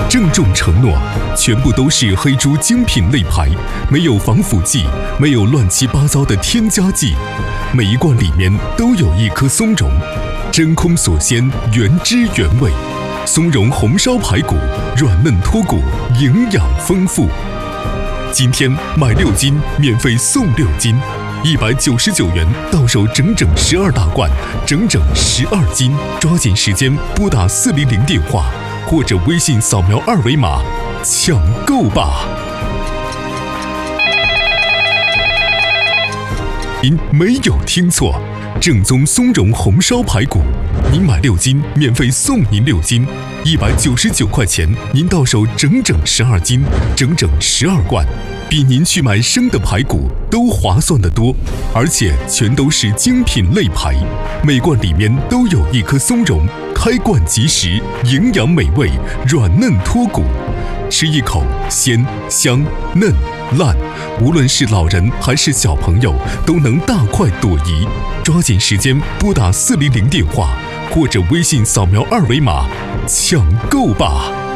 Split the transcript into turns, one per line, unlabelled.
郑重承诺，全部都是黑猪精品肋排，没有防腐剂，没有乱七八糟的添加剂，每一罐里面都有一颗松茸，真空锁鲜，原汁原味。松茸红烧排骨，软嫩脱骨，营养丰富。今天买6斤，免费送6斤，199元到手整整12大罐，整整12斤。抓紧时间拨打400电话，或者微信扫描2维码，抢购吧！您没有听错，正宗松茸红烧排骨，您买6斤，免费送您6斤，199块钱，您到手整整12斤，整整12罐，比您去买生的排骨都划算得多，而且全都是精品肋排，每罐里面都有一颗松茸，开罐即食，营养美味，软嫩脱骨，吃一口鲜香嫩烂，无论是老人还是小朋友都能大快朵颐。抓紧时间拨打400电话，或者微信扫描2维码，抢购吧！